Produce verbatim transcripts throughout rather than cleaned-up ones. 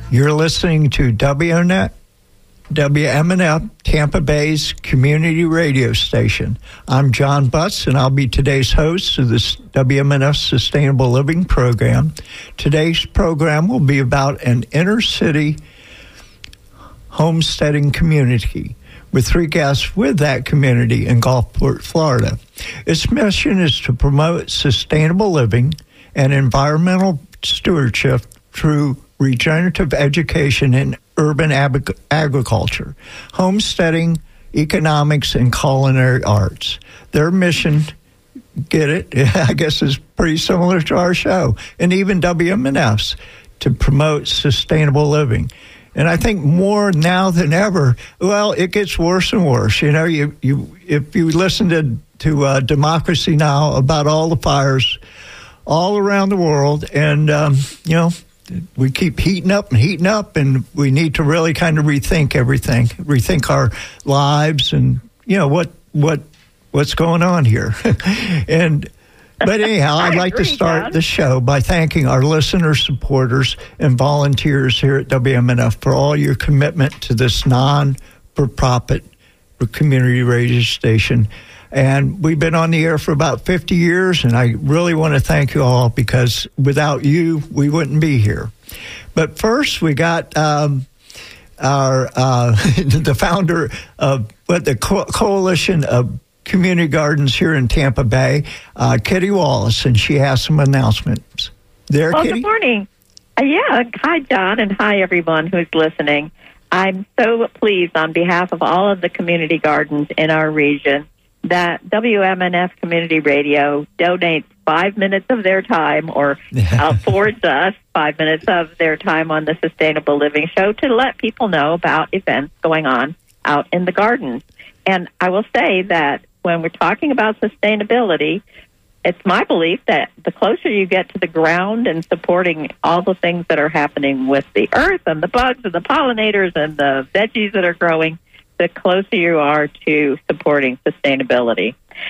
You're listening to W M N F, Tampa Bay's community radio station. I'm John Butts, and I'll be today's host of this W M N F Sustainable Living program. Today's program will be about an inner-city homesteading community with three guests with that community in Gulfport, Florida. Its mission is to promote sustainable living and environmental stewardship through regenerative education in urban ab- agriculture, homesteading, economics, and culinary arts. Their mission, get it, I guess is pretty similar to our show, and even W M N F's, to promote sustainable living. And I think more now than ever, well, it gets worse and worse. You know, you, you if you listen to, to uh, Democracy Now! About all the fires all around the world, and, um, you know, we keep heating up and heating up, and we need to really kind of rethink everything, rethink our lives, and you know what what what's going on here. and but anyhow, I'd like agree, to start John. the show by thanking our listeners, supporters, and volunteers here at W M N F for all your commitment to this non-for-profit community radio station. And we've been on the air for about fifty years, and I really want to thank you all, because without you, we wouldn't be here. But first, we got um, our uh, the founder of what the Co- Coalition of Community Gardens here in Tampa Bay, uh, Kitty Wallace, and she has some announcements. There, well, Kitty? Good morning. Uh, yeah, hi, John, and hi, everyone who's listening. I'm so pleased on behalf of all of the community gardens in our region that W M N F Community Radio donates five minutes of their time, or affords us five minutes of their time on the Sustainable Living Show to let people know about events going on out in the gardens. And I will say that when we're talking about sustainability, it's my belief that the closer you get to the ground and supporting all the things that are happening with the earth and the bugs and the pollinators and the veggies that are growing, the closer you are to supporting sustainability.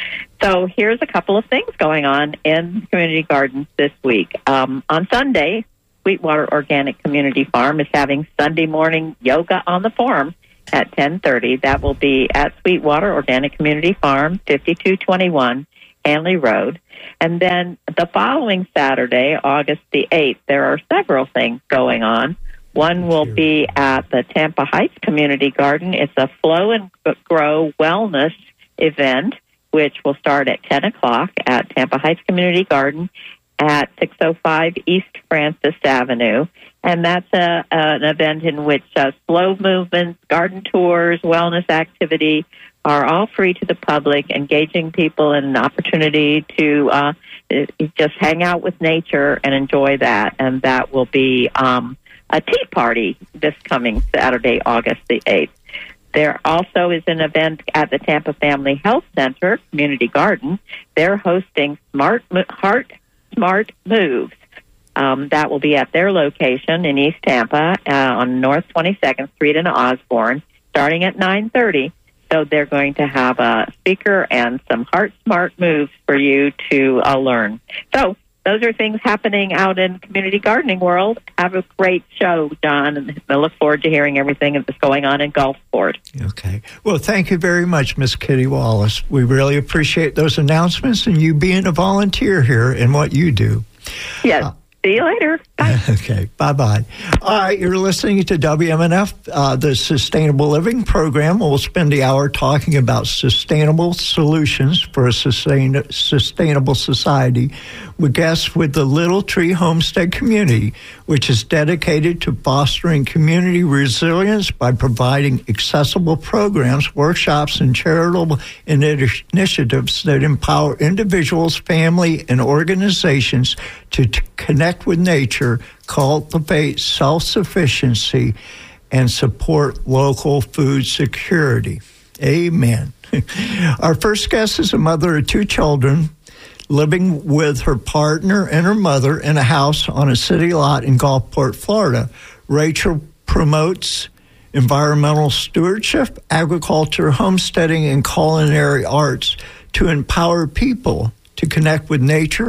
So here's a couple of things going on in community gardens this week. Um, on Sunday, Sweetwater Organic Community Farm is having Sunday morning yoga on the farm at ten thirty. That will be at Sweetwater Organic Community Farm, fifty-two twenty-one Hanley Road. And then the following Saturday, August the eighth, there are several things going on. One will be at the Tampa Heights Community Garden. It's a Flow and Grow Wellness event, which will start at ten o'clock at Tampa Heights Community Garden at six oh five East Francis Avenue. And that's a, an event in which uh, slow movements, garden tours, wellness activity are all free to the public, engaging people in an opportunity to uh, just hang out with nature and enjoy that. And that will be Um, a tea party this coming Saturday, August the eighth. There also is an event at the Tampa Family Health Center Community Garden. They're hosting Smart Heart Smart Moves. Um, that will be at their location in East Tampa uh, on North twenty-second Street in Osborne, starting at nine thirty. So they're going to have a speaker and some Heart Smart Moves for you to uh, learn. So those are things happening out in community gardening world. Have a great show, John, and I look forward to hearing everything that's going on in Gulfport. Okay. Well, thank you very much, Miss Kitty Wallace. We really appreciate those announcements and you being a volunteer here in what you do. Yes. Uh, See you later. Bye. Okay. Bye-bye. All right. You're listening to W M N F, uh, the Sustainable Living program. We'll spend the hour talking about sustainable solutions for a sustain, sustainable society with guests with the Little Tree Homestead community, which is dedicated to fostering community resilience by providing accessible programs, workshops, and charitable initiatives that empower individuals, family, and organizations to t- connect with nature, cultivate self-sufficiency, and support local food security. Amen. Our first guest is a mother of two children living with her partner and her mother in a house on a city lot in Gulfport, Florida. Rachel promotes environmental stewardship, agriculture, homesteading, and culinary arts to empower people to connect with nature,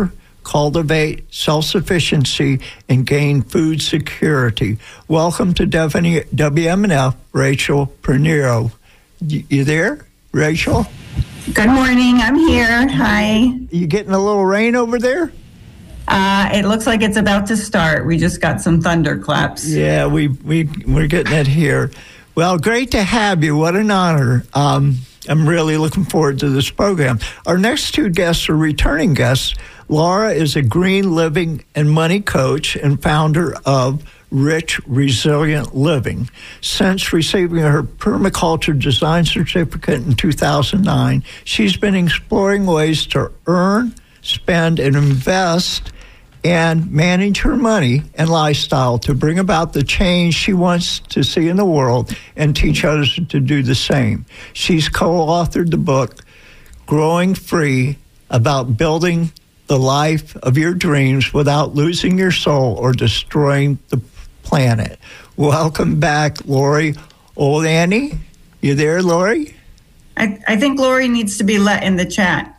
cultivate self-sufficiency, and gain food security. Welcome to W M N F, Rachel Pinheiro. You there, Rachel? Good morning. I'm here. Hi. You getting a little rain over there? Uh, it looks like it's about to start. We just got some thunderclaps. Yeah, we, we, we're getting it here. Well, great to have you. What an honor. Um, I'm really looking forward to this program. Our next two guests are returning guests. Laura is a green living and money coach and founder of Rich Resilient Living. Since receiving her permaculture design certificate in two thousand nine, she's been exploring ways to earn, spend, and invest and manage her money and lifestyle to bring about the change she wants to see in the world and teach others to do the same. She's co-authored the book, Growing Free, about building the life of your dreams without losing your soul or destroying the planet. Welcome back, Lori Olani. You there, Lori? I, I think Lori needs to be let in the chat.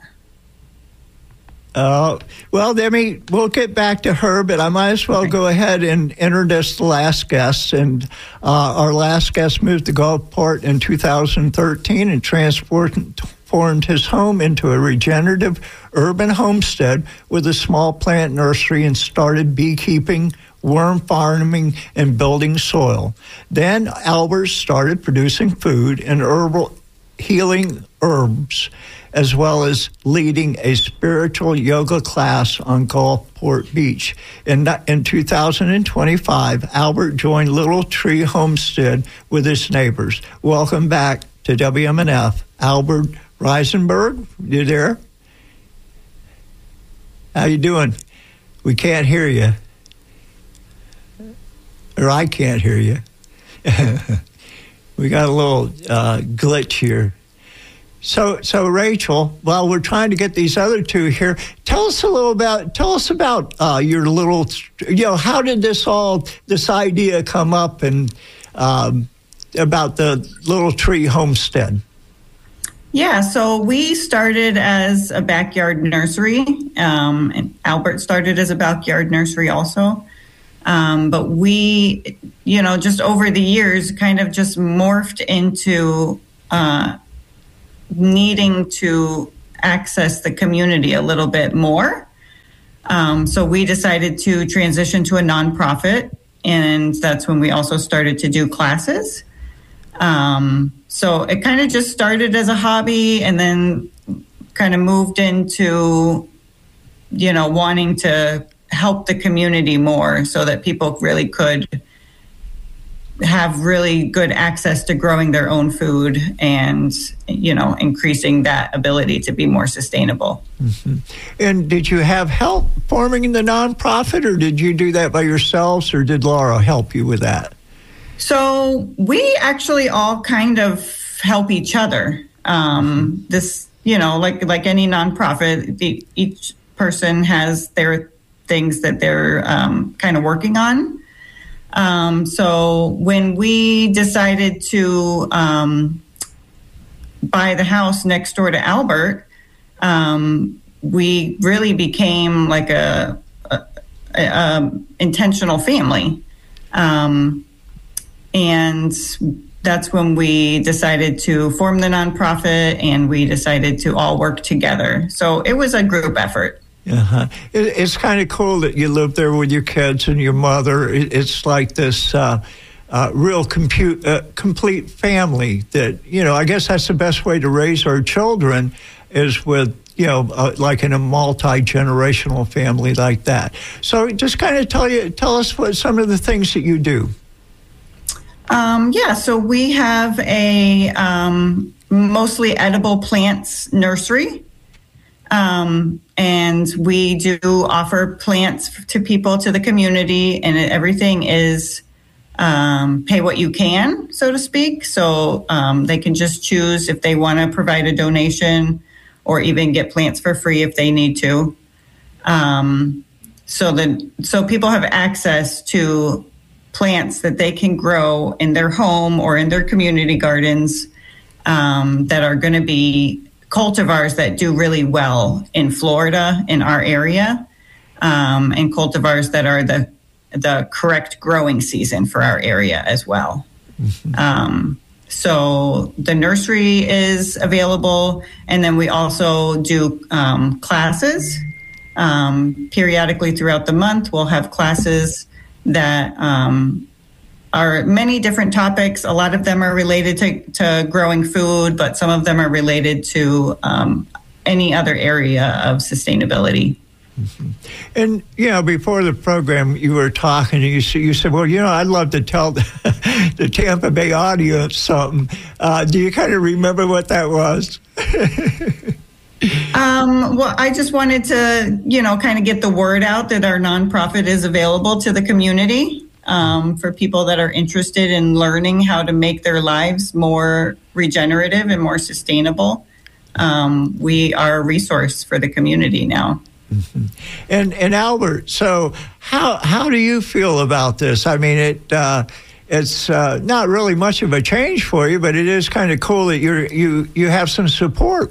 Uh, well, let me, we'll get back to her, but I might as well okay. go ahead and introduce the last guest. And uh, our last guest moved to Gulfport in two thousand thirteen and transformed his home into a regenerative urban homestead with a small plant nursery and started beekeeping, worm farming, and building soil. Then Albert started producing food and herbal healing herbs, as well as leading a spiritual yoga class on Gulfport Beach. In, in two thousand twenty-five, Albert joined Little Tree Homestead with his neighbors. Welcome back to W M N F. Albert Reisenberg, you there? How you doing? We can't hear you. Or I can't hear you. We got a little uh, glitch here. So, so Rachel, while we're trying to get these other two here, tell us a little about, tell us about uh, your little, you know, how did this all, this idea come up and um, about the Little Tree Homestead? Yeah, so we started as a backyard nursery, um, and Albert started as a backyard nursery also. Um, but we, you know, just over the years kind of just morphed into uh, needing to access the community a little bit more. Um, so we decided to transition to a nonprofit, and that's when we also started to do classes. Um, so it kind of just started as a hobby and then kind of moved into, you know, wanting to help the community more so that people really could have really good access to growing their own food and, you know, increasing that ability to be more sustainable. Mm-hmm. And did you have help forming the nonprofit, or did you do that by yourselves, or did Laura help you with that? So we actually all kind of help each other. Um, this, you know, like like any nonprofit, the, each person has their things that they're um, kind of working on. Um, so when we decided to um, buy the house next door to Albert, um, we really became like a, a, a, a intentional family. Um, and that's when we decided to form the nonprofit, and we decided to all work together. So it was a group effort. Uh-huh. It, it's kind of cool that you live there with your kids and your mother. It, it's like this uh, uh, real compute, uh, complete family that, you know, I guess that's the best way to raise our children is with, you know, uh, like in a multi-generational family like that. So just kind of tell you, tell us what some of the things that you do. Um, yeah, so we have a um, mostly edible plants nursery. Um, and we do offer plants to people, to the community, and everything is um, pay what you can, so to speak. So um, they can just choose if they want to provide a donation or even get plants for free if they need to. Um, so that so people have access to plants that they can grow in their home or in their community gardens um, that are going to be cultivars that do really well in Florida, in our area. um, and cultivars that are the the correct growing season for our area as well. Mm-hmm. Um, so the nursery is available, and then we also do um, classes. Um, periodically throughout the month, we'll have classes that um, are many different topics. A lot of them are related to, to growing food, but some of them are related to um, any other area of sustainability. Mm-hmm. And, you know, before the program, you were talking, and you, you said, well, you know, I'd love to tell the, the Tampa Bay audience something. Uh, do you kind of remember what that was? um, well, I just wanted to, you know, kind of get the word out that our nonprofit is available to the community um, for people that are interested in learning how to make their lives more regenerative and more sustainable. Um, we are a resource for the community now. Mm-hmm. And and Albert, so how how do you feel about this? I mean, it uh, it's uh, not really much of a change for you, but it is kind of cool that you're you you have some support.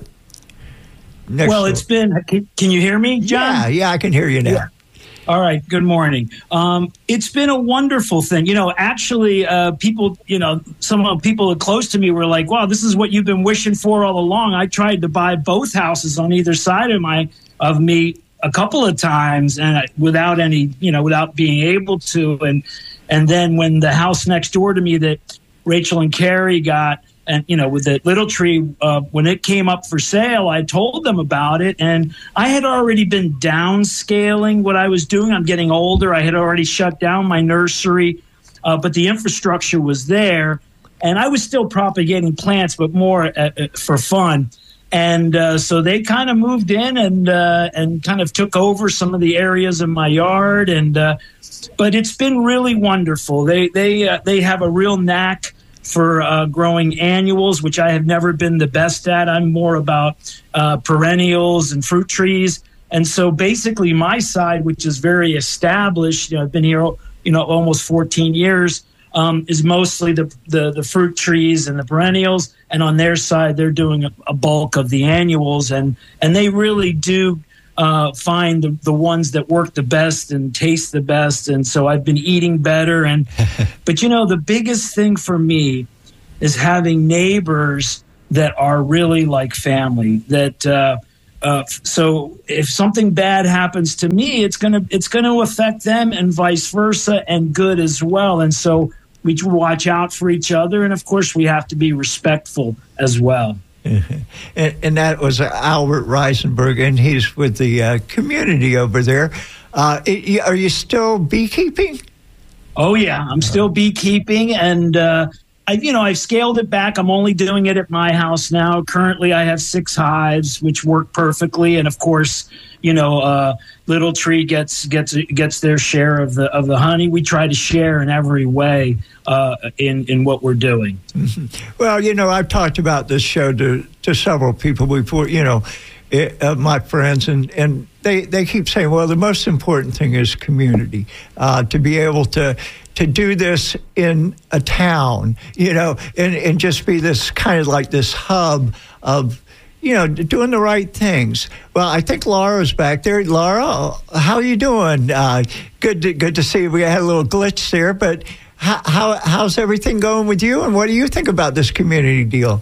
Well, it's been. Can, can you hear me, John? Yeah, yeah, I can hear you now. Yeah. All right. Good morning. Um, it's been a wonderful thing. You know, actually, uh, people, you know, some of the people close to me were like, "Wow, this is what you've been wishing for all along." I tried to buy both houses on either side of my of me a couple of times, and I, without any, you know, without being able to. And and then when the house next door to me that Rachel and Carrie got, and, you know, with the Little Tree, uh, when it came up for sale, I told them about it. And I had already been downscaling what I was doing. I'm getting older. I had already shut down my nursery, uh, but the infrastructure was there. And I was still propagating plants, but more uh, uh, for fun. And uh, so they kind of moved in and uh, and kind of took over some of the areas in my yard. And uh, but it's been really wonderful. They they uh, they have a real knack for uh, growing annuals, which I have never been the best at. I'm more about uh, perennials and fruit trees. And so basically my side, which is very established, you know, I've been here, you know, almost fourteen years, um, is mostly the, the, the fruit trees and the perennials. And on their side, they're doing a, a bulk of the annuals. And, and they really do uh, find the, the ones that work the best and taste the best. And so I've been eating better. And but, you know, the biggest thing for me is having neighbors that are really like family. That uh, uh, so if something bad happens to me, it's gonna it's gonna affect them, and vice versa, and good as well. And so we watch out for each other, and of course we have to be respectful as well. And, and that was Albert Reisenberg, and he's with the uh, community over there. Uh, are you still beekeeping? Oh yeah, I'm still beekeeping, and uh, I, you know, I've scaled it back. I'm only doing it at my house now. Currently, I have six hives, which work perfectly, and of course, you know, uh, Little Tree gets gets gets their share of the of the honey. We try to share in every way uh, in in what we're doing. Mm-hmm. Well, you know, I've talked about this show to to several people before. You know, it, uh, my friends, and and they they keep saying, well, the most important thing is community. Uh, to be able to. to do this in a town, you know, and, and just be this kind of like this hub of, you know, doing the right things. Well, I think Laura's back there. Laura, how are you doing? Uh, good to, good to see you. We had a little glitch there, but how, how how's everything going with you, and what do you think about this community deal?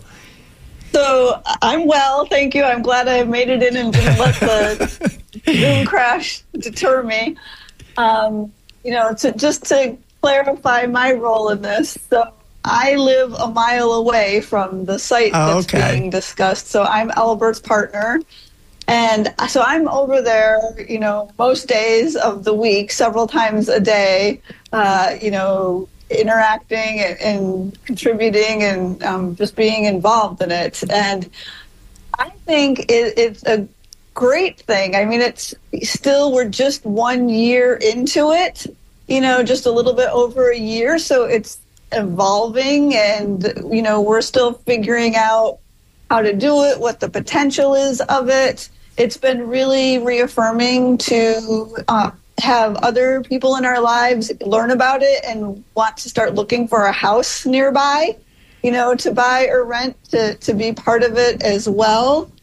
So I'm well, thank you. I'm glad I made it in and didn't let the Zoom crash deter me. Um, you know, to just to clarify my role in this. So I live a mile away from the site oh, that's okay. being discussed. So I'm Albert's partner. And so I'm over there, you know, most days of the week, several times a day, uh, you know, interacting and, and contributing and um, just being involved in it. And I think it, it's a great thing. I mean, it's still, we're just one year into it. You know, just a little bit over a year. So it's evolving, and, you know, we're still figuring out how to do it, what the potential is of it. It's been really reaffirming to uh, have other people in our lives learn about it and want to start looking for a house nearby, you know, to buy or rent, to, to be part of it as well.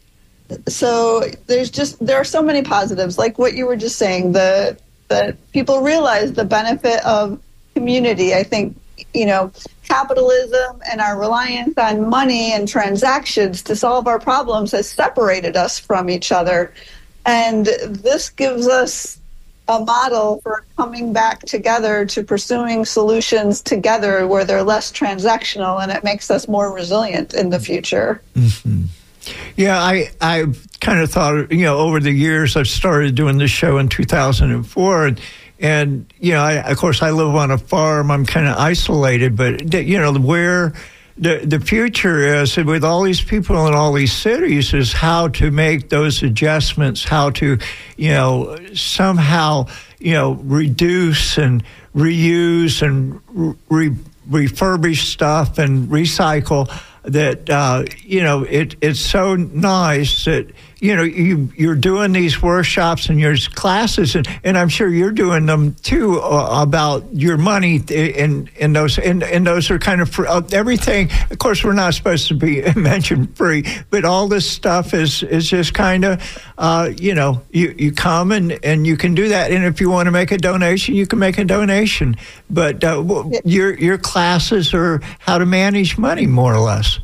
so there's just, there are so many positives, like what you were just saying, the, the people realize the benefit of community. I think, you know, capitalism and our reliance on money and transactions to solve our problems has separated us from each other. And this gives us a model for coming back together to pursuing solutions together where they're less transactional, and it makes us more resilient in the future. Mm-hmm. Yeah, I I kind of thought, you know, over the years, I've started doing this show in two thousand four, and, and you know, I, of course, I live on a farm. I'm kind of isolated, but, you know, where the the future is with all these people in all these cities is how to make those adjustments, how to, you know, somehow, you know, reduce and reuse and re- refurbish stuff and recycle. That, uh, you know, it, it's so nice that, you know, you, you're doing these workshops and your classes, and, and I'm sure you're doing them too, uh, about your money in, in those, and, and those are kind of free, uh, everything. Of course, we're not supposed to be mentioned free, but all this stuff is, is just kind of, uh, you know, you, you come and, and you can do that. And if you want to make a donation, you can make a donation. But uh, your, your classes are how to manage money, more or less.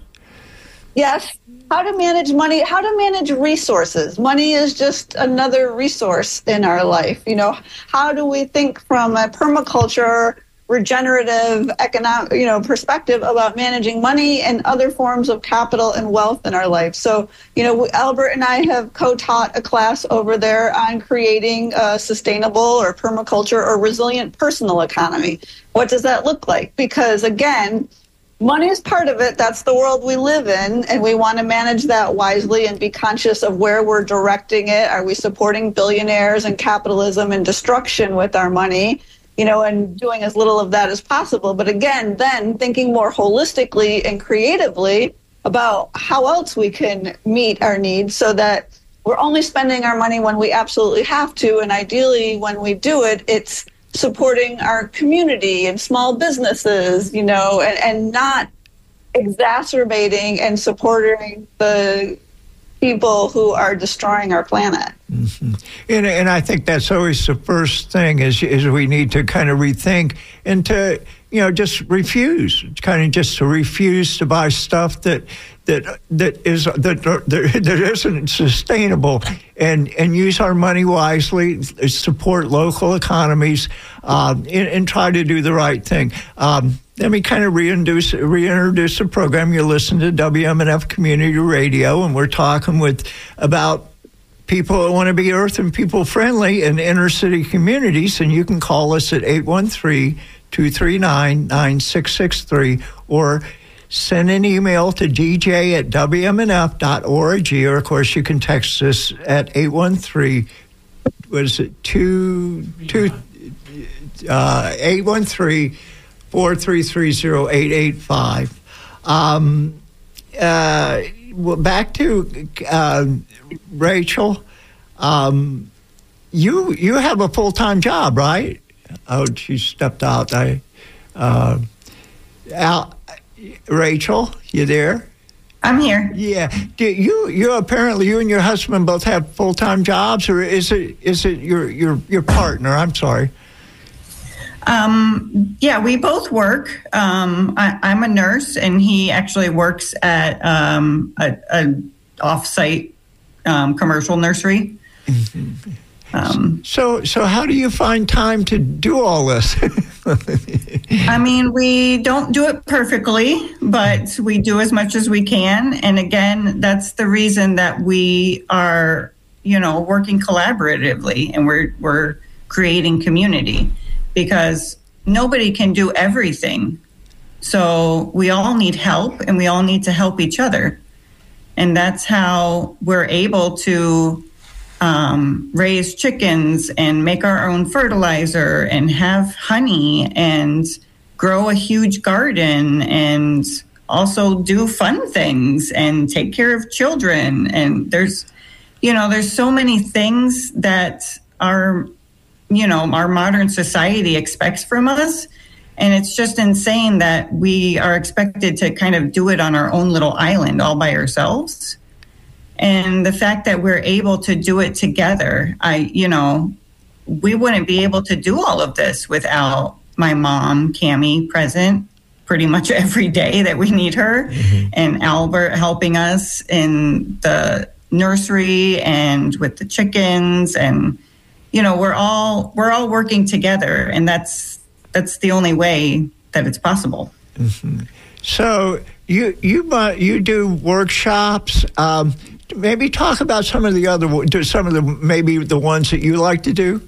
Yes, how to manage money, how to manage resources. Money is just another resource in our life. You know, how do we think from a permaculture, regenerative, economic, you know, perspective about managing money and other forms of capital and wealth in our life? So, you know, Albert and I have co-taught a class over there on creating a sustainable or permaculture or resilient personal economy. What does that look like? Because again, money is part of it. That's the world we live in, and we want to manage that wisely and be conscious of where we're directing it. Are we supporting billionaires and capitalism and destruction with our money? You know, and doing as little of that as possible. But again, then thinking more holistically and creatively about how else we can meet our needs so that we're only spending our money when we absolutely have to, and ideally when we do it, it's supporting our community and small businesses, you know, and, and not exacerbating and supporting the people who are destroying our planet. Mm-hmm. And, and I think that's always the first thing is, is we need to kind of rethink and to, you know, just refuse, kind of just to refuse to buy stuff that that that is that that, that isn't sustainable, and and use our money wisely, support local economies, um, and, and try to do the right thing. Um, let me kind of reintroduce reintroduce the program. You're listening to W M N F Community Radio, and we're talking with about people that want to be earth and people friendly in inner city communities, and you can call us at eight one three, two three nine, nine six six three or send an email to d j at w m n f dot org, or of course you can text us at eight one three, what is it, two, two, uh, eight one three, four three three, zero eight eight five. Um, uh, well, back to uh, Rachel. Um, you you have a full-time job, right? Oh, she stepped out. I, uh, Al, Rachel, you there? I'm here. Yeah. Do you you apparently you and your husband both have full-time jobs, or is it is it your your your partner? I'm sorry. Um, yeah, we both work. Um, I, I'm a nurse, and he actually works at um, a, a off-site um, commercial nursery. Mm-hmm. Um, so, so how do you find time to do all this? I mean, we don't do it perfectly, but we do as much as we can. And again, that's the reason that we are, you know, working collaboratively, and we're we're creating community, because nobody can do everything. So we all need help, and we all need to help each other. And that's how we're able to um, raise chickens and make our own fertilizer and have honey and grow a huge garden and also do fun things and take care of children. And there's, you know, there's so many things that our, you know, our modern society expects from us. And it's just insane that we are expected to kind of do it on our own little island all by ourselves. And the fact that we're able to do it together, I, you know, we wouldn't be able to do all of this without my mom, Cammie, present pretty much every day that we need her, mm-hmm. and Albert helping us in the nursery and with the chickens, and you know, we're all we're all working together, and that's that's the only way that it's possible. Mm-hmm. So you you you do workshops. Um, maybe talk about some of the other some of the maybe the ones that you like to do.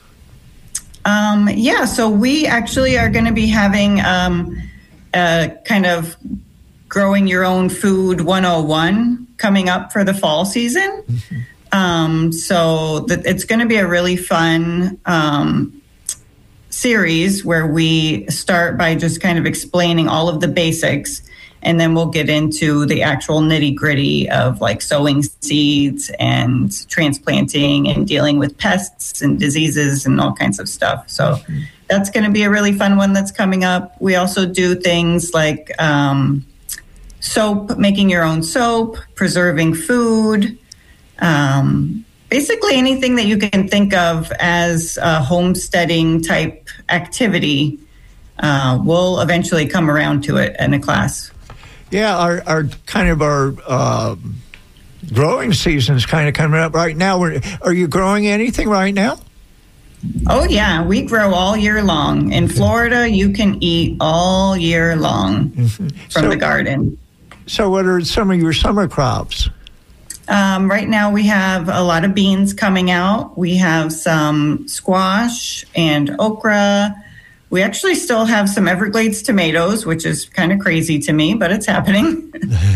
Um, yeah, so we actually are going to be having um, a kind of growing your own food one oh one coming up for the fall season. Mm-hmm. Um, so th- it's going to be a really fun um, series where we start by just kind of explaining all of the basics, and then we'll get into the actual nitty gritty of like sowing seeds and transplanting and dealing with pests and diseases and all kinds of stuff. So mm-hmm. that's going to be a really fun one that's coming up. We also do things like um, soap, making your own soap, preserving food, um, basically anything that you can think of as a homesteading type activity. Uh, we'll eventually come around to it in a class. Yeah, our, our kind of our uh, growing season is kind of coming up right now. We're, are you growing anything right now? Oh, yeah. We grow all year long. In Florida, you can eat all year long mm-hmm. from so, the garden. So what are some of your summer crops? Um, right now, we have a lot of beans coming out. We have some squash and okra. We actually still have some Everglades tomatoes, which is kind of crazy to me, but it's happening.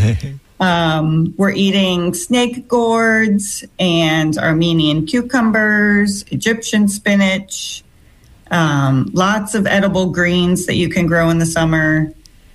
um, we're eating snake gourds and Armenian cucumbers, Egyptian spinach, um, lots of edible greens that you can grow in the summer.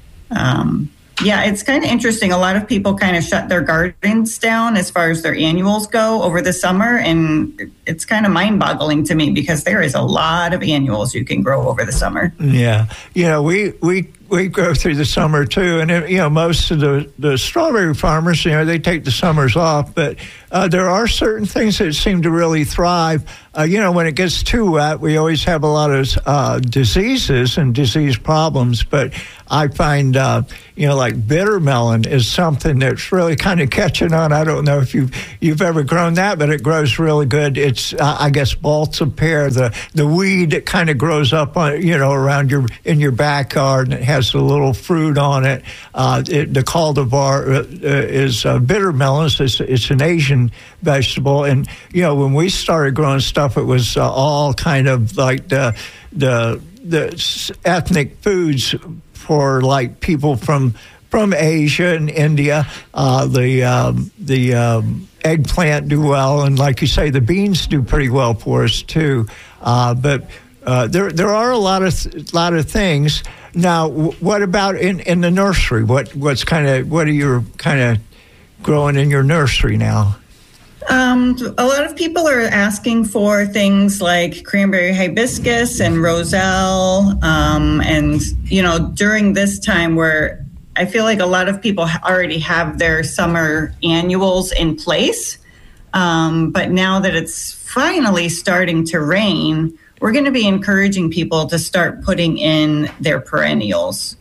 Um, yeah, it's kind of interesting. A lot of people kind of shut their gardens down as far as their annuals go over the summer, and it's kind of mind-boggling to me because there is a lot of annuals you can grow over the summer. Yeah, you know, we we we grow through the summer too, and it, you know, most of the the strawberry farmers, you know, they take the summers off, but uh, there are certain things that seem to really thrive. Uh, you know, when it gets too wet, we always have a lot of uh, diseases and disease problems, but I find, uh, you know, like bitter melon is something that's really kind of catching on. I don't know if you've, you've ever grown that, but it grows really good. It's, uh, I guess, balsa pear, the, the weed that kind of grows up, on, you know, around your, in your backyard, and it has a little fruit on it. Uh, it the cultivar uh, is uh, bitter melons. It's, it's an Asian vegetable. And, you know, when we started growing stuff, it was uh, all kind of like the, the, the ethnic foods for like people from from Asia and India. Uh, the um, the um, eggplant do well, and like you say, the beans do pretty well for us too. Uh, but uh, there there are a lot of th- lot of things. Now, w- what about in, in the nursery? What what's kind of what are you kind of growing in your nursery now? Um, a lot of people are asking for things like cranberry hibiscus and roselle. Um, and, you know, during this time where I feel like a lot of people already have their summer annuals in place. Um, but now that it's finally starting to rain, we're going to be encouraging people to start putting in their perennials.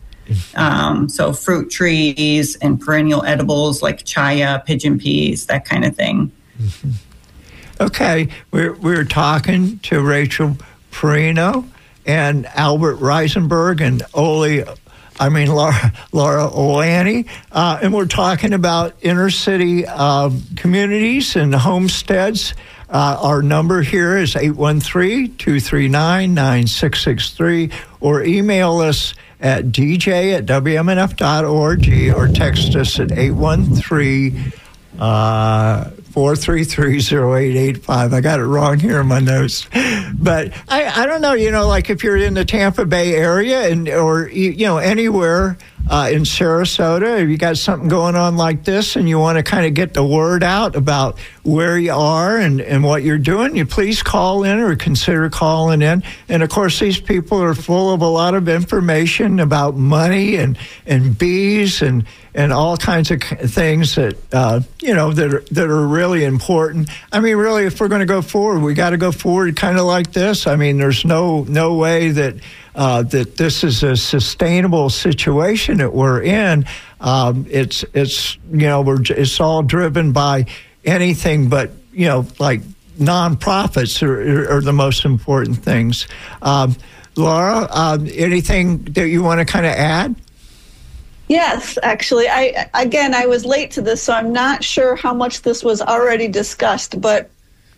Um, so fruit trees and perennial edibles like chaya, pigeon peas, that kind of thing. Mm-hmm. Okay, we're we're talking to Rachel Perino and Albert Reisenberg and Oli, I mean Laura, Laura Olani, uh, and we're talking about inner city uh, communities and homesteads. Uh, our number here is eight one three, two three nine, nine six six three, or email us at d j at w m n f dot org or text us at eight one three, four three three, zero eight eight five. I got it wrong here in my notes. But I, I don't know, you know, like if you're in the Tampa Bay area and or, you know, anywhere, uh, in Sarasota, if you got something going on like this and you want to kind of get the word out about where you are and, and what you're doing, you please call in or consider calling in. And of course, these people are full of a lot of information about money and, and bees and and all kinds of things that, uh, you know, that are, that are really important. I mean, really, if we're going to go forward, we got to go forward kind of like this. I mean, there's no no way that uh, that this is a sustainable situation that we're in. Um, it's, it's you know, we're it's all driven by anything but, you know, like nonprofits are, are the most important things. Um, Laura, um, anything that you want to kind of add? Yes, actually, I again, I was late to this, so I'm not sure how much this was already discussed. But,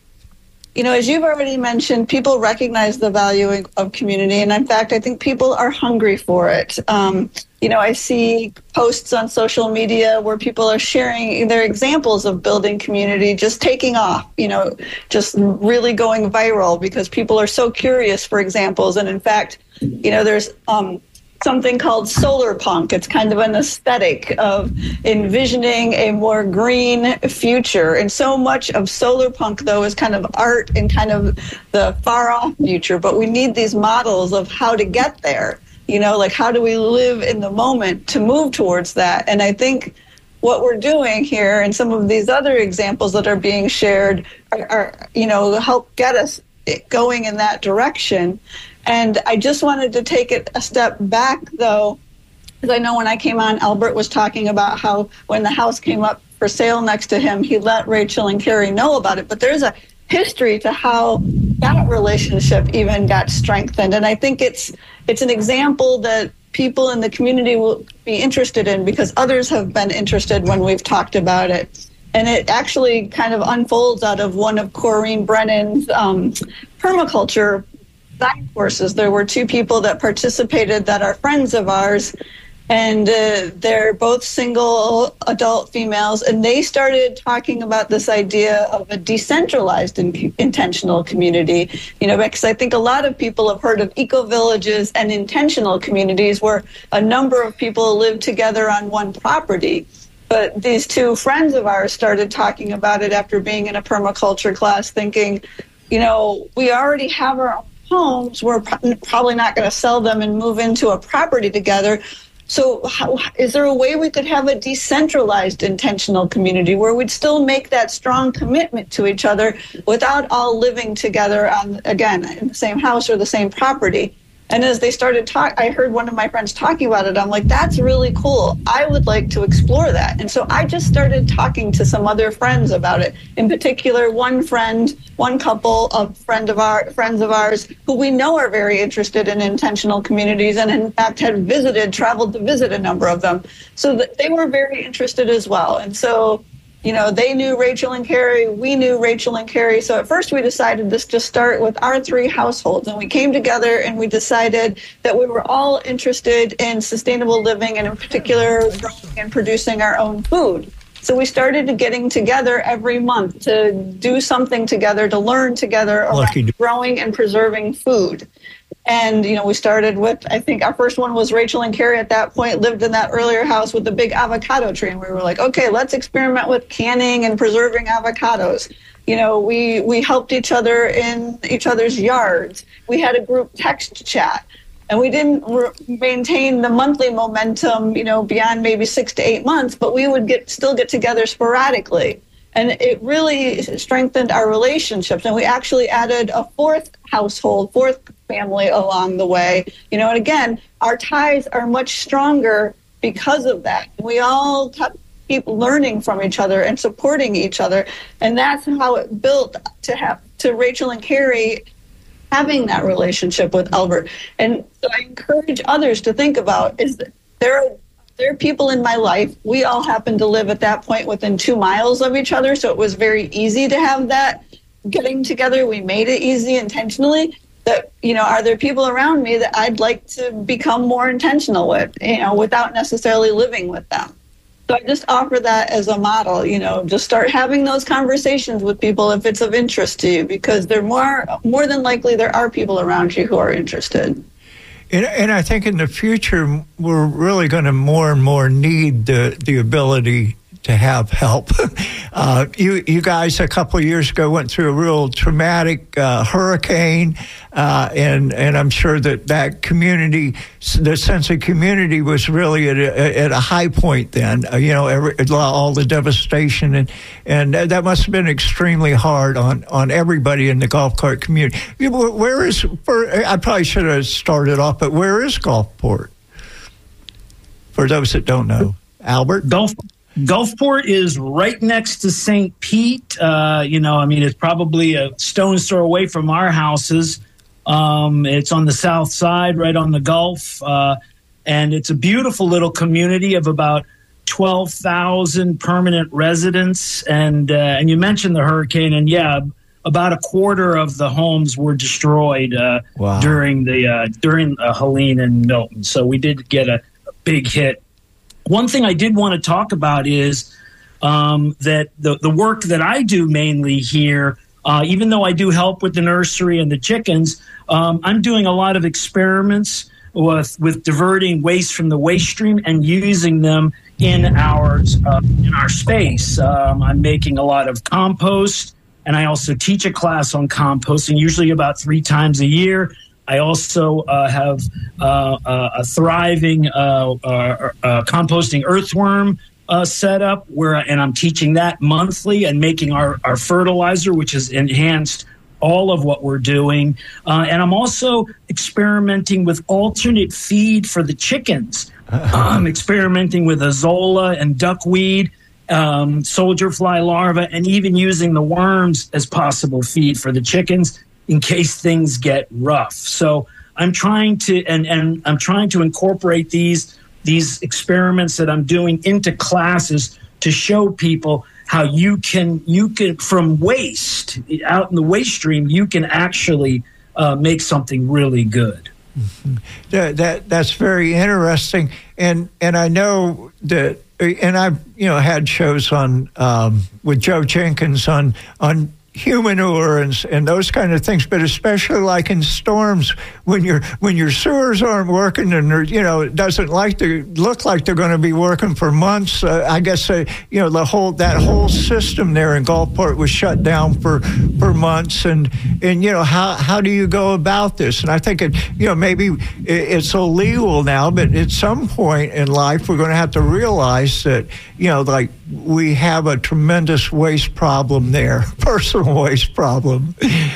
you know, as you've already mentioned, people recognize the value of community. And in fact, I think people are hungry for it. Um, you know, I see posts on social media where people are sharing their examples of building community, just taking off, you know, just really going viral because people are so curious for examples. And in fact, you know, there's um, something called solar punk. It's kind of an aesthetic of envisioning a more green future. And so much of solar punk, though, is kind of art and kind of the far off future. But we need these models of how to get there. You know, like how do we live in the moment to move towards that? And I think what we're doing here and some of these other examples that are being shared are, are you know, help get us going in that direction. And I just wanted to take it a step back, though, because I know when I came on, Albert was talking about how when the house came up for sale next to him, he let Rachel and Carrie know about it. But there's a history to how that relationship even got strengthened. And I think it's it's an example that people in the community will be interested in because others have been interested when we've talked about it. And it actually kind of unfolds out of one of Corrine Brennan's um, permaculture design courses. There were two people that participated that are friends of ours, and uh, they're both single adult females, and they started talking about this idea of a decentralized in- intentional community, you know, because I think a lot of people have heard of eco-villages and intentional communities where a number of people live together on one property. But these two friends of ours started talking about it after being in a permaculture class, thinking, you know, we already have our own homes, we're probably not going to sell them and move into a property together. So how, is there a way we could have a decentralized intentional community where we'd still make that strong commitment to each other without all living together on, again, in the same house or the same property? And as they started talk, I heard one of my friends talking about it. I'm like, that's really cool. I would like to explore that. And so I just started talking to some other friends about it. In particular, one friend, one couple of friend of our friends of ours who we know are very interested in intentional communities and in fact had visited, traveled to visit a number of them. So that they were very interested as well. And so, you know, they knew Rachel and Carrie, we knew Rachel and Carrie. So at first we decided this to start with our three households. And we came together and we decided that we were all interested in sustainable living and in particular growing and producing our own food. So we started getting together every month to do something together, to learn together around growing and preserving food. And, you know, we started with, I think our first one was Rachel and Carrie at that point lived in that earlier house with the big avocado tree. And we were like, okay, let's experiment with canning and preserving avocados. You know, we, we helped each other in each other's yards. We had a group text chat. And we didn't re- maintain the monthly momentum, you know, beyond maybe six to eight months, but we would get still get together sporadically. And it really strengthened our relationships. And we actually added a fourth household, fourth family along the way. You know, and again, our ties are much stronger because of that. We all keep learning from each other and supporting each other. And that's how it built to have to Rachel and Carrie having that relationship with Albert. And so I encourage others to think about is that there are There are people in my life. We all happen to live at that point within two miles of each other, so it was very easy to have that getting together. We made it easy intentionally. That, you know, are there people around me that I'd like to become more intentional with, you know, without necessarily living with them? So I just offer that as a model, you know, just start having those conversations with people if it's of interest to you, because they're more more than likely there are people around you who are interested. And, and I think in the future, we're really going to more and more need the, the ability to have help. Uh, you you guys a couple of years ago went through a real traumatic uh, hurricane, uh, and and I'm sure that that community, the sense of community, was really at a, at a high point then. Uh, you know, every, all the devastation, and and that must have been extremely hard on, on everybody in the golf cart community. Where is? I probably should have started off, but where is Gulfport? For those that don't know, Albert? Gulf. Gulfport is right next to Saint Pete. Uh, you know, I mean, it's probably a stone's throw away from our houses. Um, it's on the south side, right on the Gulf. Uh, and it's a beautiful little community of about twelve thousand permanent residents. And, uh, and you mentioned the hurricane, and yeah, about a quarter of the homes were destroyed uh, wow. during the uh, during uh, Helene and Milton. So we did get a, a big hit. One thing I did want to talk about is um, that the, the work that I do mainly here, uh, even though I do help with the nursery and the chickens, um, I'm doing a lot of experiments with, with diverting waste from the waste stream and using them in our, uh, in our space. Um, I'm making a lot of compost, and I also teach a class on composting, usually about three times a year. I also uh, have uh, uh, a thriving uh, uh, uh, composting earthworm uh, setup, where, and I'm teaching that monthly and making our, our fertilizer, which has enhanced all of what we're doing. Uh, and I'm also experimenting with alternate feed for the chickens. I'm experimenting with azolla and duckweed, um, soldier fly larvae, and even using the worms as possible feed for the chickens in case things get rough. So I'm trying to, and, and I'm trying to incorporate these these experiments that I'm doing into classes to show people how you can, you can from waste, out in the waste stream, you can actually uh, make something really good. Mm-hmm. That, that that's very interesting, and and I know that, and I've you know had shows on um, with Joe Jenkins on on. humanure and, and those kind of things, but especially like in storms when your when your sewers aren't working and they're, you know it doesn't like to look like they're going to be working for months. Uh, I guess uh, you know the whole that whole system there in Gulfport was shut down for for months, and and you know how how do you go about this? And I think it you know maybe it's illegal now, but at some point in life we're going to have to realize that you know like we have a tremendous waste problem there, personal waste problem.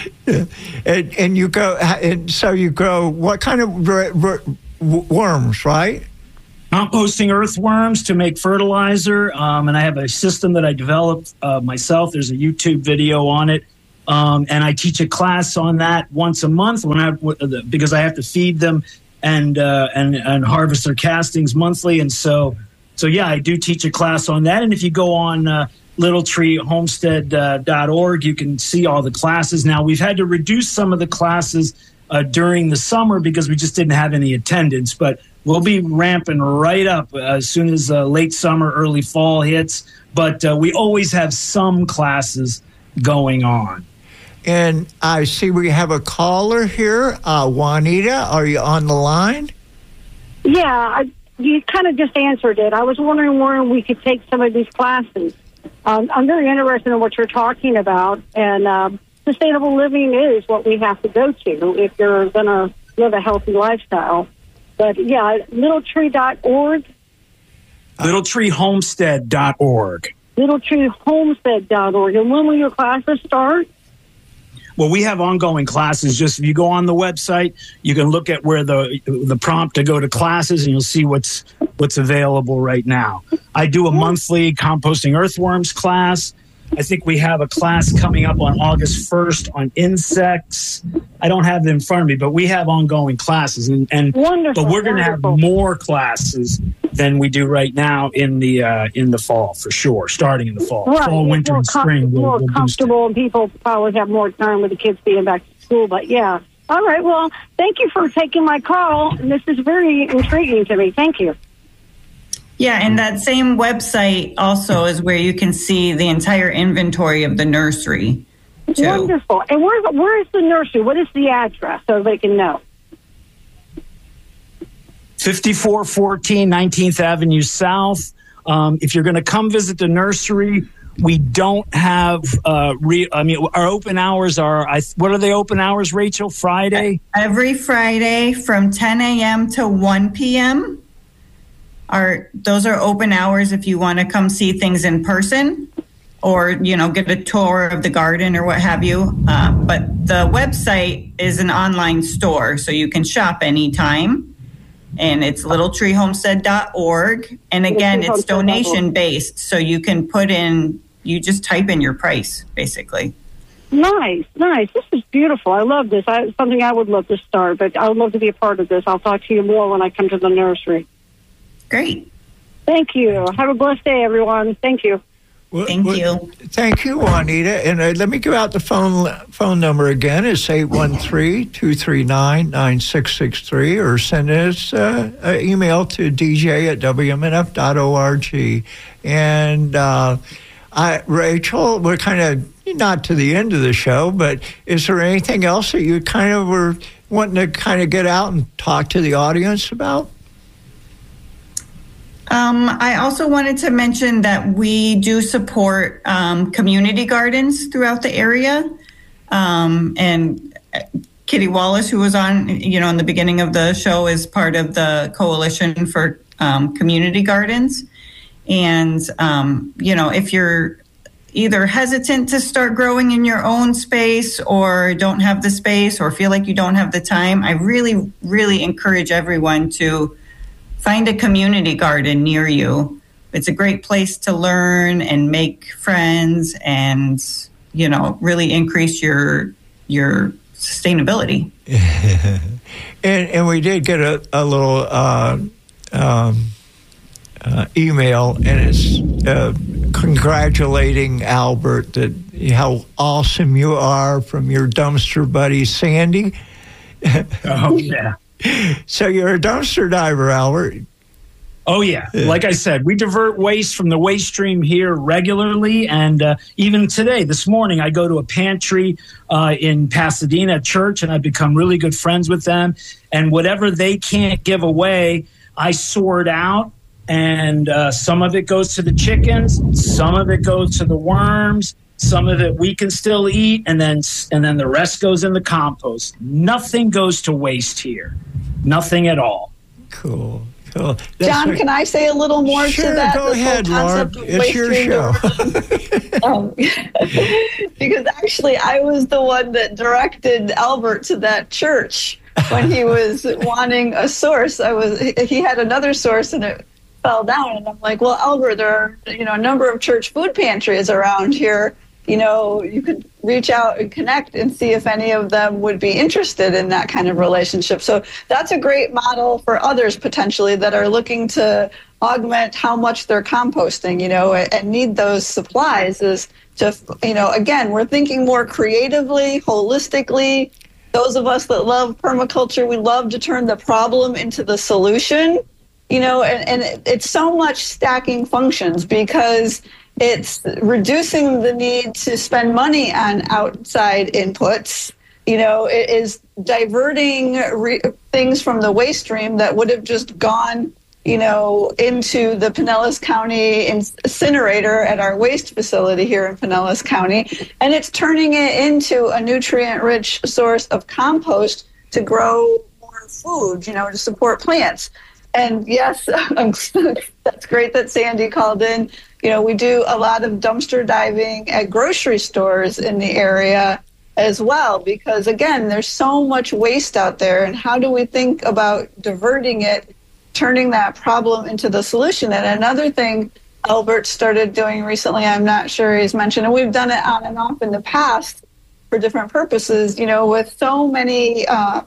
and, and you go, and so you go, what kind of r- r- worms, right? Composting earthworms to make fertilizer. Um, and I have a system that I developed uh, myself. There's a YouTube video on it. Um, and I teach a class on that once a month when I, because I have to feed them and, uh, and, and harvest their castings monthly. And so, so yeah, I do teach a class on that. And if you go on, uh, little tree homestead dot org, you can see all the classes. Now, we've had to reduce some of the classes uh, during the summer because we just didn't have any attendance, but we'll be ramping right up as soon as uh, late summer, early fall hits. But uh, we always have some classes going on. And I see we have a caller here. Uh, Juanita, are you on the line? Yeah, I, you kind of just answered it. I was wondering where we could take some of these classes. Um, I'm very interested in what you're talking about, and um, sustainable living is what we have to go to if you're going to live a healthy lifestyle. But, yeah, little tree dot org. little tree homestead dot org. little tree homestead dot org. And when will your classes start? Well, we have ongoing classes. Just if you go on the website, you can look at where the the prompt to go to classes, and you'll see what's what's available right now. I do a monthly composting earthworms class. I think we have a class coming up on August first on insects. I don't have them in front of me, but we have ongoing classes, and, and wonderful, but we're going to have more classes than we do right now in the uh, in the fall for sure. Starting in the fall, right. fall, winter, and com- spring. More we'll, we'll comfortable, and people probably have more time with the kids being back to school. But yeah, all right. Well, thank you for taking my call. This is very intriguing to me. Thank you. Yeah, and that same website also is where you can see the entire inventory of the nursery, too. Wonderful. And where, where is the nursery? What is the address so they can know? fifty-four fourteen nineteenth Avenue South. Um, if you're going to come visit the nursery, we don't have, uh, re- I mean, our open hours are, I, what are the open hours, Rachel? Friday? Every Friday from ten a.m. to one p.m. Are, those are open hours if you want to come see things in person or, you know, get a tour of the garden or what have you. Uh, but the website is an online store, so you can shop anytime. And it's little tree homestead dot org. And again, it's donation based. So you can put in, you just type in your price, basically. Nice, nice. This is beautiful. I love this. I, something I would love to start, but I would love to be a part of this. I'll talk to you more when I come to the nursery. Great. Thank you. Have a blessed day, everyone. Thank you. Well, Thank well, you. Thank you, Juanita. And uh, let me give out the phone phone number again. It's eight one three, two three nine, nine six six three, or send us uh, an email to d j at w m n f dot org. And uh, I, Rachel, we're kind of not to the end of the show, but is there anything else that you kind of were wanting to kind of get out and talk to the audience about? Um, I also wanted to mention that we do support um, community gardens throughout the area. Um, and Kitty Wallace, who was on, you know, in the beginning of the show, is part of the Coalition for um, Community Gardens. And, um, you know, if you're either hesitant to start growing in your own space or don't have the space or feel like you don't have the time, I really, really encourage everyone to find a community garden near you. It's a great place to learn and make friends and, you know, really increase your your sustainability. and and we did get a, a little uh, um, uh, email, and it's uh, congratulating Albert that how awesome you are from your dumpster buddy, Sandy. Oh, yeah. So you're a dumpster diver, Albert. Oh, yeah. Like I said, we divert waste from the waste stream here regularly. And uh, even today, this morning, I go to a pantry uh, in Pasadena church, and I've become really good friends with them. And whatever they can't give away, I sort out. And uh, some of it goes to the chickens. Some of it goes to the worms. Some of it we can still eat, and then and then the rest goes in the compost. Nothing goes to waste here. Nothing at all. Cool, cool. That's John, right. can I say a little more sure, to that? Go this ahead, whole Laura. concept of It's waste your stream show. um, because actually, I was the one that directed Albert to that church when he was wanting a source. I was he had another source, and it fell down. And I'm like, well, Albert, there are you know a number of church food pantries around here. You know, you could reach out and connect and see if any of them would be interested in that kind of relationship. So that's a great model for others potentially that are looking to augment how much they're composting, you know, and need those supplies is to, you know, again, we're thinking more creatively, holistically. Those of us that love permaculture, we love to turn the problem into the solution, you know, and, and it's so much stacking functions because it's reducing the need to spend money on outside inputs. You know, it is diverting re- things from the waste stream that would have just gone, you know, into the Pinellas County incinerator at our waste facility here in Pinellas County. And it's turning it into a nutrient-rich source of compost to grow more food, you know, to support plants. And yes, that's great that Sandy called in. You know, we do a lot of dumpster diving at grocery stores in the area as well, because again, there's so much waste out there. And how do we think about diverting it, turning that problem into the solution? And another thing Albert started doing recently, I'm not sure he's mentioned, and we've done it on and off in the past for different purposes, you know, with so many uh,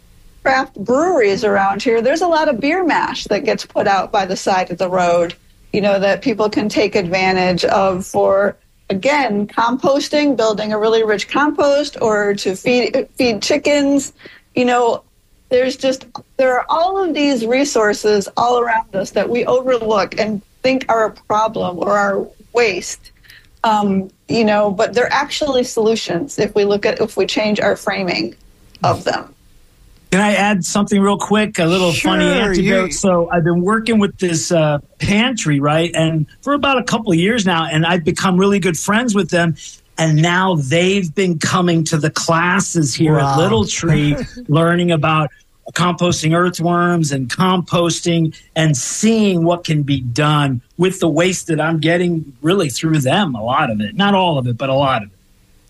craft breweries around here, there's a lot of beer mash that gets put out by the side of the road, you know, that people can take advantage of for, again, composting, building a really rich compost, or to feed feed chickens. You know, there's just, there are all of these resources all around us that we overlook and think are a problem or are waste. Um, you know, but they're actually solutions if we look at, if we change our framing of them. Can I add something real quick? A little Sure, funny anecdote. you- So I've been working with this uh, pantry, right? And for about a couple of years now, and I've become really good friends with them. And now they've been coming to the classes here Wow. at Little Tree, learning about composting earthworms and composting and seeing what can be done with the waste that I'm getting really through them, a lot of it. Not all of it, but a lot of it.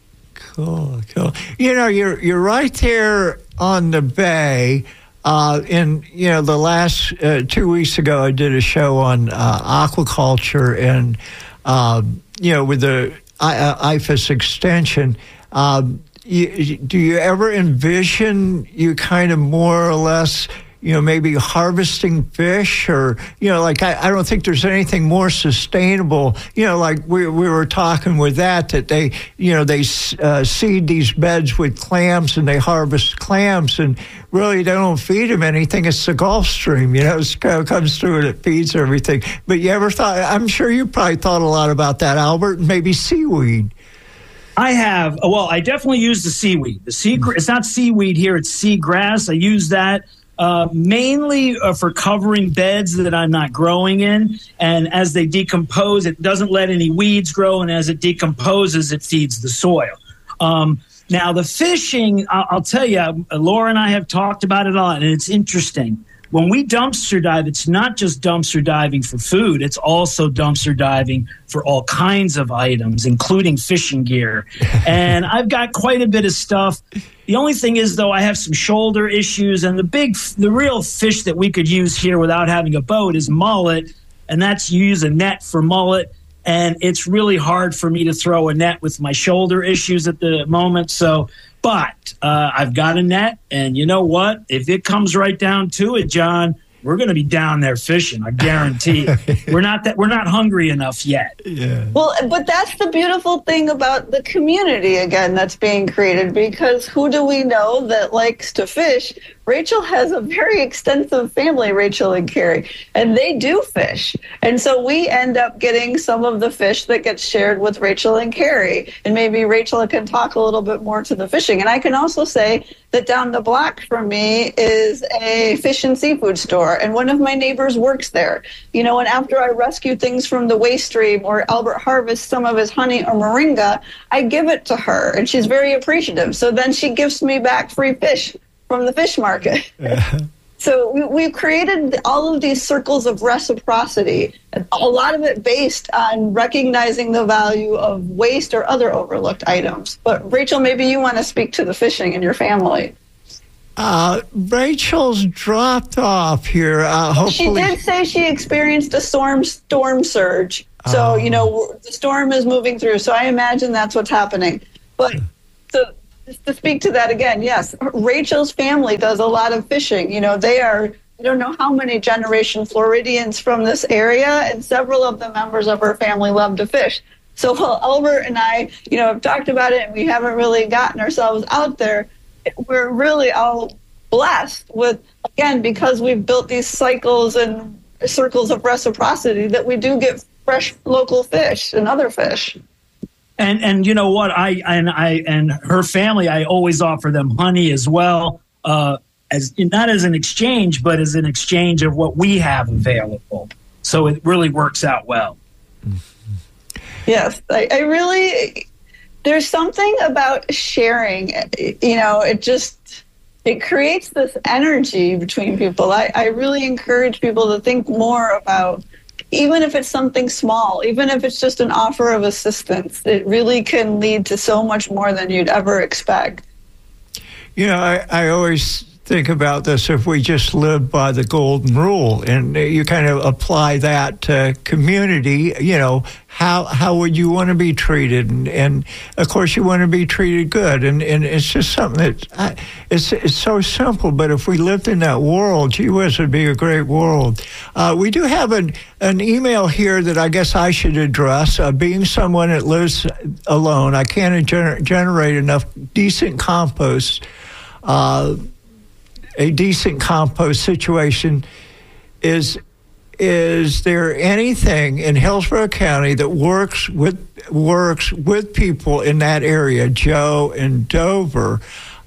Cool, cool. You know, you're you're right there on the bay. Uh, and, you know, the last uh, two weeks ago, I did a show on uh, aquaculture and, um, you know, with the I, uh, I F A S extension. Um, you, do you ever envision you kind of more or less, you know, maybe harvesting fish or, you know, like I, I don't think there's anything more sustainable, you know, like we we were talking with that, that they, you know, they uh, seed these beds with clams and they harvest clams and really they don't feed them anything. It's the Gulf Stream, you know, it comes through and it feeds everything. But you ever thought, I'm sure you probably thought a lot about that, Albert, and maybe seaweed. I have. Well, I definitely use the seaweed. The sea, it's not seaweed here, it's seagrass. I use that. Uh, mainly uh, for covering beds that I'm not growing in. And as they decompose, it doesn't let any weeds grow. And as it decomposes, it feeds the soil. Um, now, the fishing, I'll, I'll tell you, Laura and I have talked about it a lot, and it's interesting. When we dumpster dive, it's not just dumpster diving for food. It's also dumpster diving for all kinds of items, including fishing gear. And I've got quite a bit of stuff. The only thing is, though, I have some shoulder issues. And the big, the real fish that we could use here without having a boat is mullet. And that's you use a net for mullet. And it's really hard for me to throw a net with my shoulder issues at the moment. So, but uh, I've got a net, and you know what? If it comes right down to it, John, we're going to be down there fishing. I guarantee it. We're not that we're not hungry enough yet. Yeah. Well, but that's the beautiful thing about the community, again, that's being created, because who do we know that likes to fish? Rachel has a very extensive family, Rachel and Carrie, and they do fish. And so we end up getting some of the fish that gets shared with Rachel and Carrie. And maybe Rachel can talk a little bit more to the fishing. And I can also say that down the block from me is a fish and seafood store, and one of my neighbors works there. You know, and after I rescue things from the waste stream or Albert harvests some of his honey or moringa, I give it to her, and she's very appreciative. So then she gives me back free fish from the fish market. Uh-huh. So we, we've created all of these circles of reciprocity, a lot of it based on recognizing the value of waste or other overlooked items. But Rachel, maybe you want to speak to the fishing in your family. Uh, Rachel's dropped off here. Uh, hopefully, she did say she experienced a storm storm surge. So, Oh. you know, the storm is moving through. So I imagine that's what's happening. But so just to speak to that again, yes, Rachel's family does a lot of fishing. You know, they are, I don't know how many generation Floridians from this area, and several of the members of her family love to fish. So while Albert and I, you know, have talked about it and we haven't really gotten ourselves out there, we're really all blessed with, again, because we've built these cycles and circles of reciprocity, that we do get fresh local fish and other fish. And and you know what? I and I and her family, I always offer them honey as well, uh, as not as an exchange, but as an exchange of what we have available. So it really works out well. Yes, I, I really. There's something about sharing. You know, it just it creates this energy between people. I, I really encourage people to think more about, even if it's something small, even if it's just an offer of assistance, it really can lead to so much more than you'd ever expect. you know, I, I always think about this if we just live by the golden rule and you kind of apply that to community, you know, how how would you want to be treated? And, and of course, you want to be treated good. And, and it's just something that, I, it's it's so simple, but if we lived in that world, gee whiz, it would be a great world. Uh, we do have an, an email here that I guess I should address. Uh, being someone that lives alone, I can't gener- generate enough decent compost. Uh, a decent compost situation. Is is there anything in Hillsborough County that works with works with people in that area, Joe and Dover,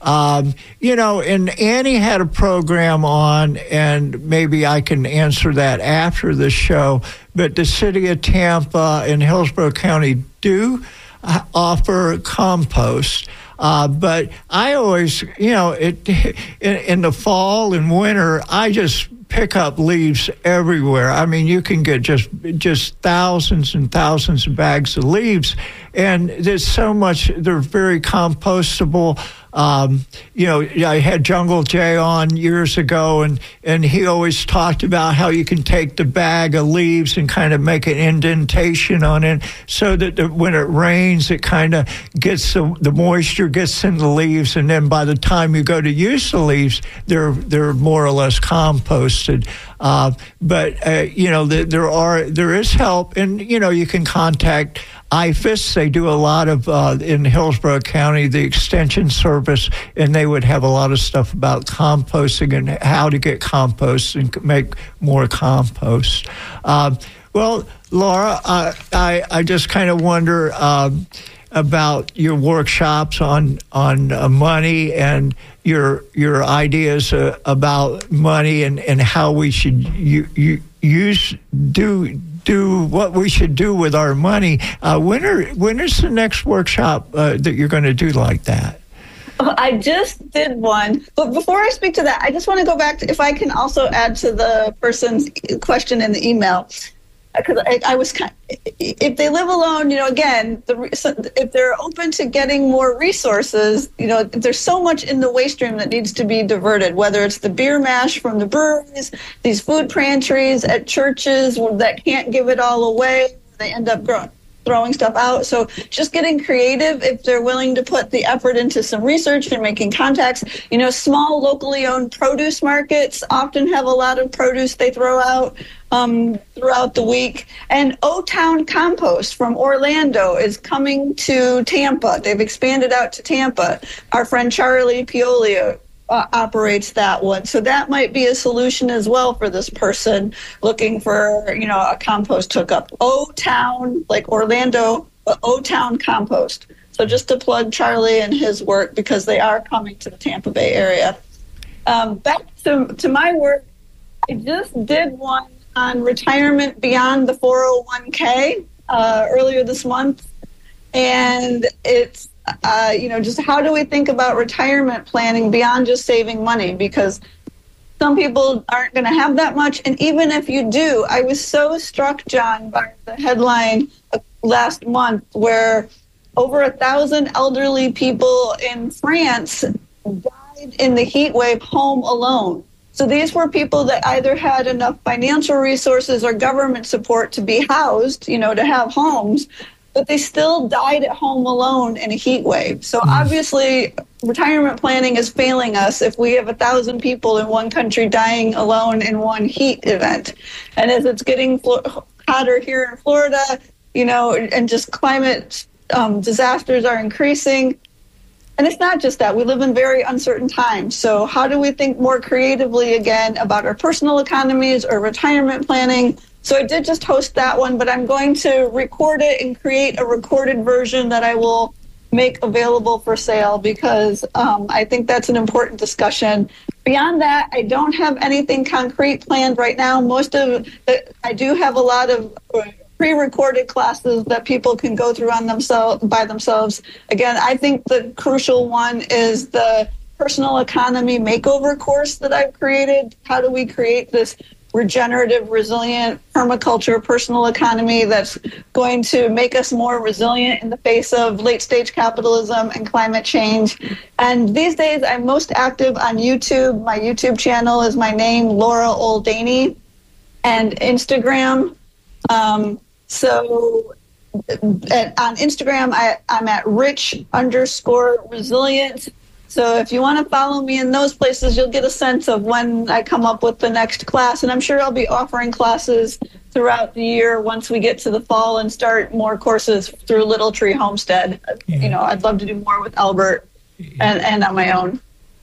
Um, you know, and Annie had a program on, and maybe I can answer that after the show, but the city of Tampa and Hillsborough County do uh, offer compost. Uh, but I always, you know, it in, in the fall and winter, I just pick up leaves everywhere. I mean, you can get just just thousands and thousands of bags of leaves, and there's so much. They're very compostable. Um, you know, I had Jungle Jay on years ago, and, and he always talked about how you can take the bag of leaves and kind of make an indentation on it so that the, when it rains, it kind of gets the, the moisture gets in the leaves, and then by the time you go to use the leaves, they're they're more or less composted. Uh, but uh, you know, the, there are there is help, and you know, you can contact I F A S. They do a lot of, uh, in Hillsborough County, the Extension Service, and they would have a lot of stuff about composting and how to get compost and make more compost. Uh, well, Laura, uh, I, I just kind of wonder um, about your workshops on on uh, money and your your ideas uh, about money and, and how we should you, you, use do. do what we should do with our money. Uh, when are when is the next workshop uh, that you're going to do like that? I just did one, but before I speak to that, I just want to go back to, if I can also add to the person's question in the email, because I, I was kind of, if they live alone, you know, again, the, if they're open to getting more resources, you know, there's so much in the waste stream that needs to be diverted, whether it's the beer mash from the breweries, these food pantries at churches that can't give it all away, they end up growing. throwing stuff out. So just getting creative if they're willing to put the effort into some research and making contacts. You know, small locally owned produce markets often have a lot of produce they throw out um, throughout the week. And O-Town Compost from Orlando is coming to Tampa. They've expanded out to Tampa. Our friend Charlie Piolio Uh, operates that one. So that might be a solution as well for this person looking for, you know, a compost hookup. O-Town, like Orlando, but O-Town Compost. So just to plug Charlie and his work because they are coming to the Tampa Bay area. Um, back to, to my work, I just did one on retirement beyond the four oh one k uh, earlier this month. And it's Uh, you know, just how do we think about retirement planning beyond just saving money? Because some people aren't going to have that much. And even if you do, I was so struck, John, by the headline last month where over a thousand elderly people in France died in the heat wave home alone. So these were people that either had enough financial resources or government support to be housed, you know, to have homes, but they still died at home alone in a heat wave. So obviously, retirement planning is failing us if we have a thousand people in one country dying alone in one heat event. And as it's getting hotter here in Florida, you know, and just climate um, disasters are increasing. And it's not just that. We live in very uncertain times. So how do we think more creatively again about our personal economies or retirement planning? So I did just host that one, but I'm going to record it and create a recorded version that I will make available for sale because um, I think that's an important discussion. Beyond that, I don't have anything concrete planned right now. Most of it, I do have a lot of pre-recorded classes that people can go through on themselves by themselves. Again, I think the crucial one is the personal economy makeover course that I've created. How do we create this regenerative, resilient permaculture personal economy that's going to make us more resilient in the face of late-stage capitalism and climate change. And these days, I'm most active on YouTube. My YouTube channel is my name, Laura Oldaney, and Instagram. Um, so at, on Instagram, I, I'm at rich underscore resilient. So if you want to follow me in those places, you'll get a sense of when I come up with the next class. And I'm sure I'll be offering classes throughout the year once we get to the fall and start more courses through Little Tree Homestead. Yeah. You know, I'd love to do more with Albert and, and on my own.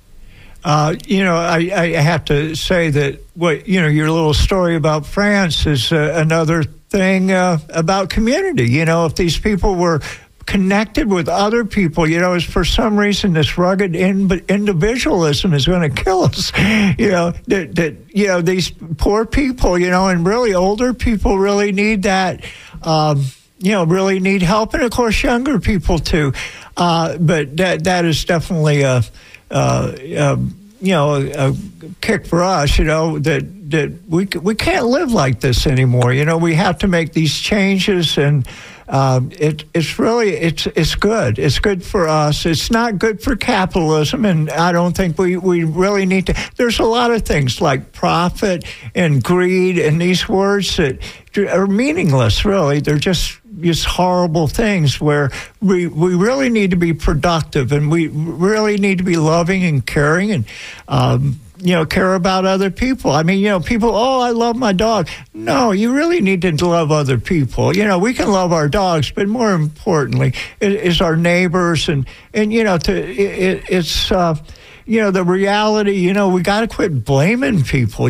Uh, you know, I, I have to say that what, you know, your little story about France is uh, another thing uh, about community. You know, if these people were connected with other people. You know, is for some reason this rugged in, individualism is going to kill us. You know, that, that you know these poor people, you know, and really older people really need that. Um, you know, really need help, and of course, younger people too. Uh, but that that is definitely a, uh, a you know a, a kick for us. You know that that we we can't live like this anymore. You know, we have to make these changes, and um, it it's really it's it's good. It's good for us. It's not good for capitalism, and I don't think we we really need to. There's a lot of things like profit and greed, and these words that are meaningless. Really, they're just. Just horrible things where we we really need to be productive, and we really need to be loving and caring, and um, you know care about other people. I mean, you know, people. Oh, I love my dog. No, you really need to love other people. You know, we can love our dogs, but more importantly, it is our neighbors, and and you know, to it, it's uh, you know the reality. You know, we got to quit blaming people.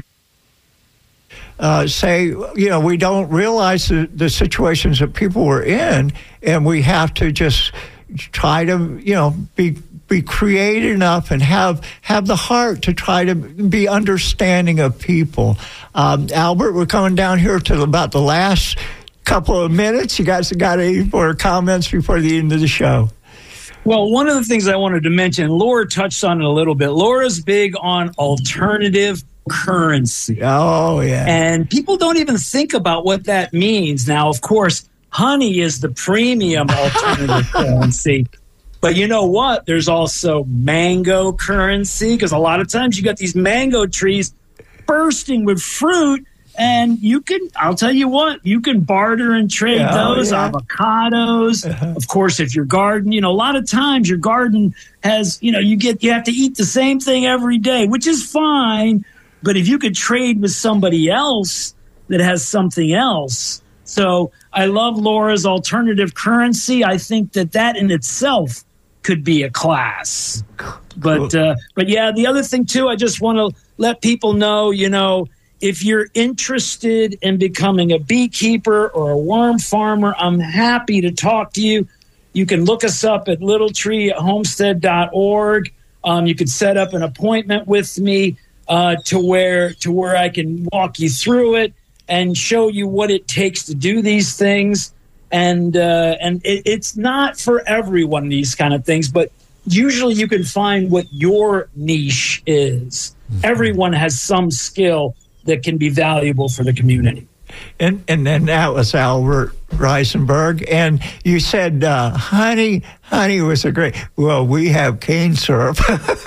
Uh, say, you know, we don't realize the, the situations that people were in, and we have to just try to, you know, be be creative enough and have have the heart to try to be understanding of people. Um, Albert, we're coming down here to about the last couple of minutes. You guys got any more comments before the end of the show? Well, one of the things I wanted to mention, Laura touched on it a little bit. Laura's big on alternative currency. Oh, yeah. And people don't even think about what that means. Now, of course, honey is the premium alternative currency. But you know what? There's also mango currency, because a lot of times you got these mango trees bursting with fruit, and you can, I'll tell you what, you can barter and trade oh, those, yeah. avocados. Uh-huh. Of course, if your garden, you know, a lot of times your garden has, you know, you get, you have to eat the same thing every day, which is fine. But if you could trade with somebody else that has something else. So I love Laura's alternative currency. I think that that in itself could be a class. But, uh, but yeah, the other thing too, I just want to let people know, you know, if you're interested in becoming a beekeeper or a worm farmer, I'm happy to talk to you. You can look us up at little tree homestead dot org. Um, you can set up an appointment with me. Uh, to where to where I can walk you through it and show you what it takes to do these things, and uh, and it, it's not for everyone, these kind of things, but usually you can find what your niche is. Mm-hmm. Everyone has some skill that can be valuable for the community. And and then that was Albert Reisenberg. And you said uh, honey, honey was a great, well, we have cane syrup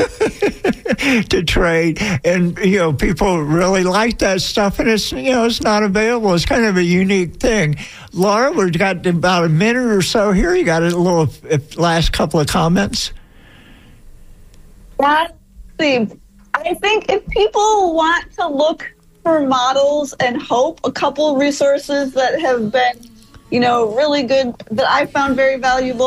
to trade. And, you know, people really like that stuff. And it's, you know, it's not available. It's kind of a unique thing. Laura, we've got about a minute or so here. You got a little last couple of comments? Let's see. I think if people want to look for models and hope, a couple resources that have been, you know, really good that I found very valuable